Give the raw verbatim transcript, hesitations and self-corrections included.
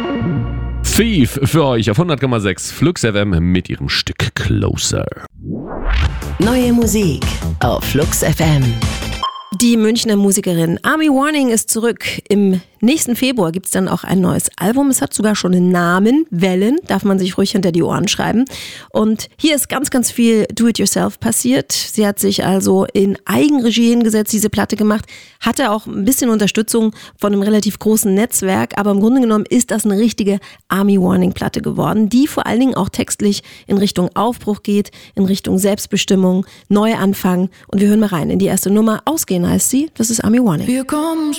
Thief für euch auf hundert Komma sechs Flux F M mit ihrem Stück Closer. Neue Musik auf Flux F M. Die Münchner Musikerin Army Warning ist zurück. Im nächsten Februar gibt es dann auch ein neues Album. Es hat sogar schon einen Namen, Wellen, darf man sich ruhig hinter die Ohren schreiben. Und hier ist ganz, ganz viel Do-it-yourself passiert. Sie hat sich also in Eigenregie hingesetzt, diese Platte gemacht, hatte auch ein bisschen Unterstützung von einem relativ großen Netzwerk, aber im Grunde genommen ist das eine richtige Army Warning Platte geworden, die vor allen Dingen auch textlich in Richtung Aufbruch geht, in Richtung Selbstbestimmung, Neuanfang. Und wir hören mal rein in die erste Nummer. Ausgehen heißt sie, das ist Army Warning. Wir kommen